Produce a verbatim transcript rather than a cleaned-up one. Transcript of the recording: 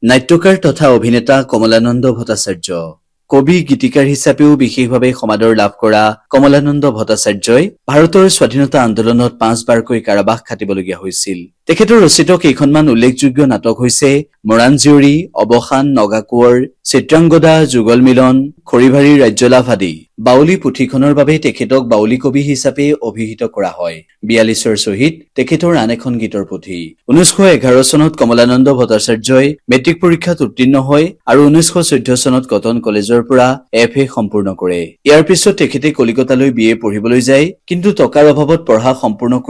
নাট্যকাৰ তথা অভিনেতা কমলানন্দ ভট্টাচাৰ্য কবি গীতিকাৰ হিচাপেও বিশেষভাৱে সমাদৰ লাভ কৰা কমলানন্দ ভট্টাচাৰ্যই ভাৰতৰ স্বাধীনতা আন্দোলনত পাঁচবাৰকৈ কাৰাবাস খাটিবলগীয়া হৈছিল। তেখেতৰ ৰচিত কেইখনমান উল্লেখযোগ্য নাটক হৈছে মৰাণ জীয়ৰী, অৱসান, নগাকোঁৱৰ, চিত্ৰাংগদা, যুগল মিলন, খৰিভাৰীৰ ৰাজ্যলাভ আদি। বাউলী পুথিখনৰ বাবে তেখেতক বাউলী কবি হিচাপে অভিহিত কৰা হয়। বিয়াল্লিছৰ শ্বহীদ তেখেতৰ আন এখন গীতৰ পুথি। ঊনৈছশ এঘাৰ চনত কমলানন্দ ভট্টাচাৰ্যই মেট্ৰিক পৰীক্ষাত উত্তীৰ্ণ হয় আৰু ঊনৈছশ চৈধ্য চনত কটন কলেজৰ পৰা এফ এ সম্পূৰ্ণ কৰে। ইয়াৰ পিছত তেখেতে কলিকতালৈ বি এ পঢ়িবলৈ যায়, কিন্তু টকাৰ অভাৱত পঢ়া সম্পূৰ্ণ